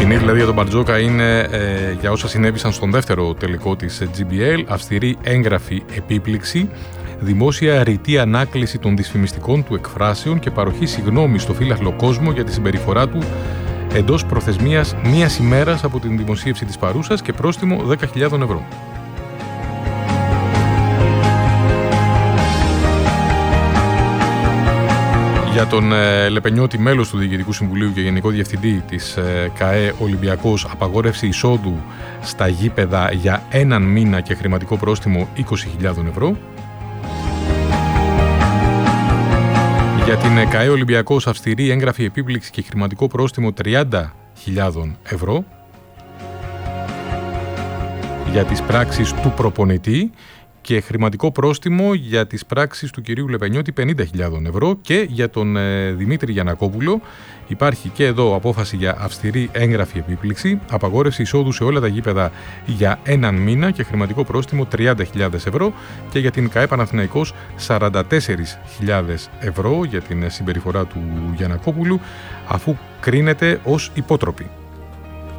ποινή δηλαδή για τον Μπαρτζόκα είναι για όσα συνέβησαν στον δεύτερο τελικό της GBL, αυστηρή έγγραφη επίπληξη, δημόσια ρητή ανάκληση των δυσφημιστικών του εκφράσεων και παροχή συγγνώμη στο φύλαχλο κόσμο για τη συμπεριφορά του εντός προθεσμίας μίας ημέρας από την δημοσίευση της παρούσας και πρόστιμο 10.000 ευρώ. Για τον Λεπενιώτη, μέλος του Διοικητικού Συμβουλίου και Γενικό Διευθυντή της ΚΑΕ Ολυμπιακός, απαγόρευση εισόδου στα γήπεδα για έναν μήνα και χρηματικό πρόστιμο 20.000 ευρώ. Για την ΚΑΕ Ολυμπιακός, αυστηρή έγγραφη επίπληξη και χρηματικό πρόστιμο 30.000 ευρώ. Για τις πράξεις του προπονητή και χρηματικό πρόστιμο για τις πράξεις του κυρίου Λεπενιώτη 50.000 ευρώ. Και για τον Δημήτρη Γιαννακόπουλο υπάρχει και εδώ απόφαση για αυστηρή έγγραφη επίπληξη, απαγόρευση εισόδου σε όλα τα γήπεδα για έναν μήνα και χρηματικό πρόστιμο 30.000 ευρώ. Και για την ΚΑΕ Παναθηναϊκός 44.000 ευρώ για την συμπεριφορά του Γιαννακόπουλου, αφού κρίνεται ως υπότροπη.